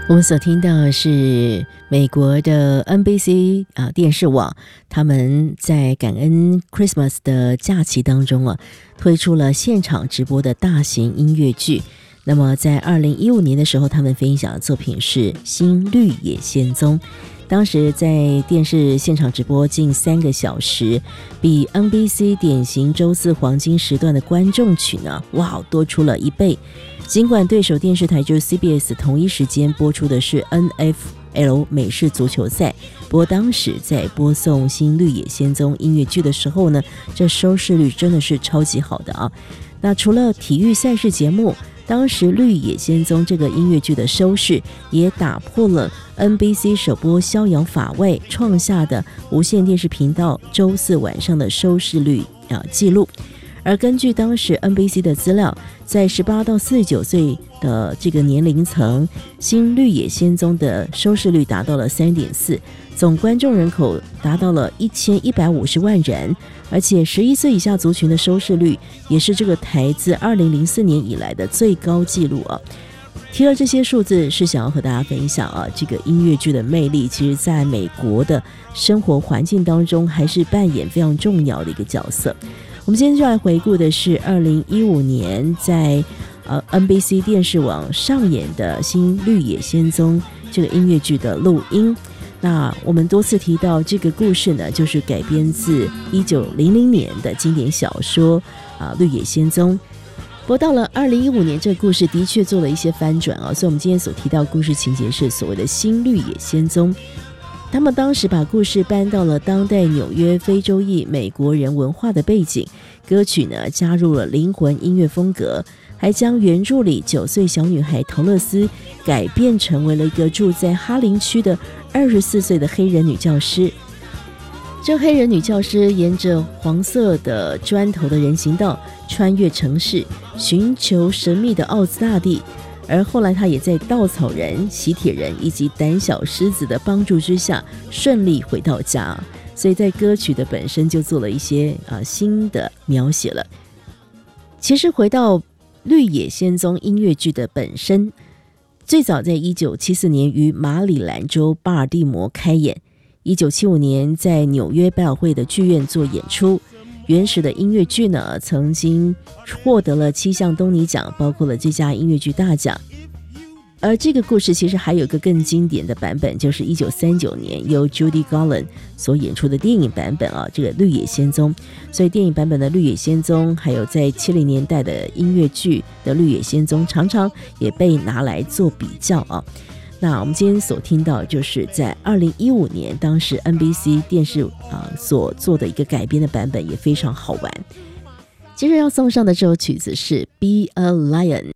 我们所听到的是美国的 NBC 电视网，他们在感恩 Christmas 的假期当中推出了现场直播的大型音乐剧。那么在2015年的时候，他们分享的作品是《新绿野仙踪》，当时在电视现场直播近3个小时，比 NBC 典型周四黄金时段的观众群多出了1倍。尽管对手电视台就是 CBS 同一时间播出的是 NFL 美式足球赛，不过当时在播送《新绿野仙踪》音乐剧的时候呢，这收视率真的是超级好的那除了体育赛事节目，当时《绿野仙踪》这个音乐剧的收视也打破了 NBC 首播逍遥法外创下的无线电视频道周四晚上的收视率记录。而根据当时 NBC 的资料，在18到49岁的这个年龄层，新绿野仙踪的收视率达到了 3.4， 总观众人口达到了1150万人，而且11岁以下族群的收视率也是这个台自2004年以来的最高纪录提了这些数字是想要和大家分享这个音乐剧的魅力其实在美国的生活环境当中还是扮演非常重要的一个角色。我们今天就来回顾的是2015年在NBC 电视网上演的新绿野仙踪这个音乐剧的录音。那我们多次提到这个故事呢，就是改编自1900年的经典小说绿野仙踪。不过到了2015年，这个故事的确做了一些翻转所以我们今天所提到的故事情节是所谓的新绿野仙踪。他们当时把故事搬到了当代纽约非洲裔美国人文化的背景，歌曲呢加入了灵魂音乐风格，还将原著里9岁小女孩陶乐斯改变成为了一个住在哈林区的24岁的黑人女教师。这黑人女教师沿着黄色的砖头的人行道穿越城市，寻求神秘的奥兹大帝，而后来他也在稻草人、喜帖人以及胆小狮子的帮助之下顺利回到家。所以在歌曲的本身就做了一些新的描写了。其实回到绿野仙踪音乐剧的本身，最早在1974年于马里兰州巴尔的摩开演，1975年在纽约百老汇的剧院做演出。原始的音乐剧呢，曾经获得了7项东尼奖，包括了最佳音乐剧大奖。而这个故事其实还有一个更经典的版本，就是1939年由 Judy Garland 所演出的电影版本这个绿野仙踪。所以电影版本的绿野仙踪，还有在70年代的音乐剧的绿野仙踪，常常也被拿来做比较那我们今天所听到就是在2015年当时 NBC 电视所做的一个改编的版本，也非常好玩。接着要送上的这首曲子是 Be a Lion。